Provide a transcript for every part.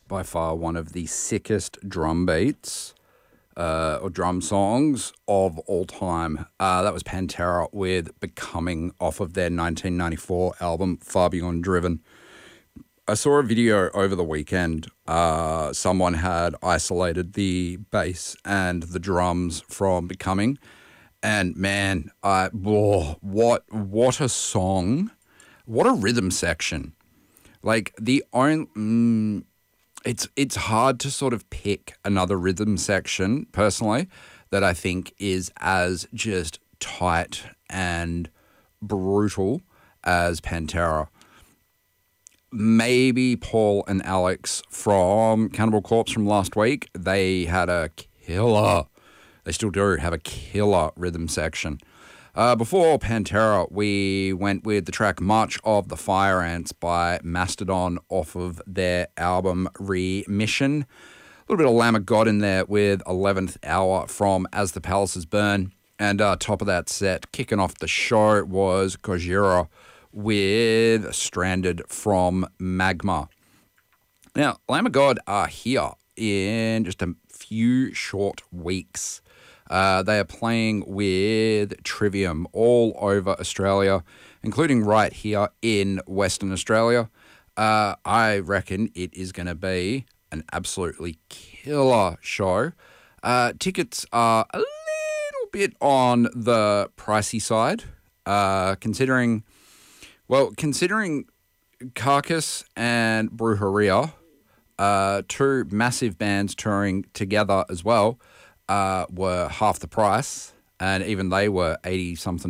by far one of the sickest drum beats or drum songs of all time. That was Pantera with Becoming off of their 1994 album Far Beyond Driven. I saw a video over the weekend. Someone had isolated the bass and the drums from Becoming. And man, what a song. What a rhythm section. Like it's hard to sort of pick another rhythm section, personally, that I think is as just tight and brutal as Pantera. Maybe Paul and Alex from Cannibal Corpse from last week, they had a killer, they still do have a killer rhythm section. Before Pantera, we went with the track March of the Fire Ants by Mastodon off of their album Remission. A little bit of Lamb of God in there with 11th Hour from As the Palaces Burn. And top of that set, kicking off the show, was Gojira with Stranded from Magma. Now, Lamb of God are here in just a few short weeks. They are playing with Trivium all over Australia, including right here in Western Australia. I reckon it is going to be an absolutely killer show. Tickets are a little bit on the pricey side, considering Carcass and Brujeria, two massive bands touring together as well, were half the price, and even they were $80-something.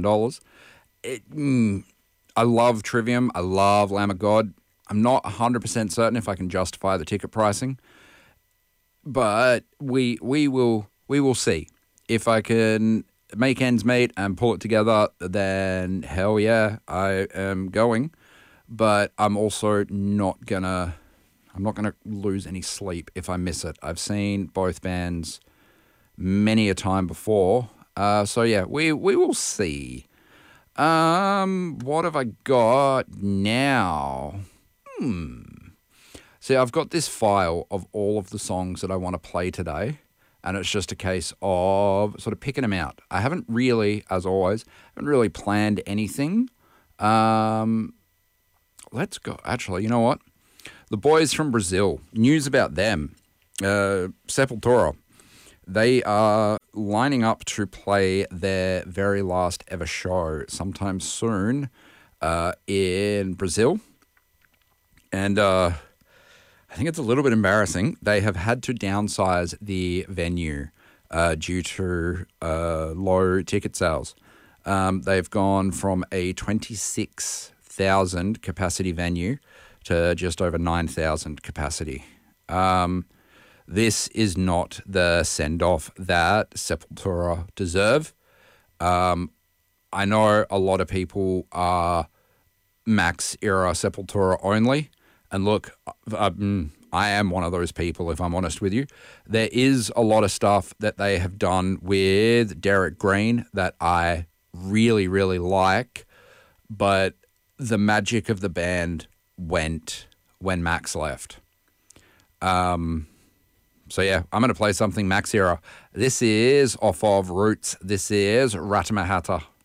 I love Trivium. I love Lamb of God. I'm not 100% certain if I can justify the ticket pricing, but we will see. If I can make ends meet and pull it together, then hell yeah, I am going. But I'm also not gonna lose any sleep if I miss it. I've seen both bands many a time before. So yeah, we will see. What have I got now? See, I've got this file of all of the songs that I want to play today, and it's just a case of sort of picking them out. I haven't really, as always, planned anything. Let's go. Actually, you know what? The boys from Brazil, news about them. Sepultura. They are lining up to play their very last ever show sometime soon in Brazil. And I think it's a little bit embarrassing. They have had to downsize the venue due to low ticket sales. They've gone from a 26,000 capacity venue to just over 9,000 capacity. This is not the send-off that Sepultura deserve. I know a lot of people are Max-era Sepultura only. And look, I am one of those people, if I'm honest with you. There is a lot of stuff that they have done with Derek Green that I really, really like. But the magic of the band went when Max left. So yeah, I'm going to play something Max era. This is off of Roots. This is Ratamahata.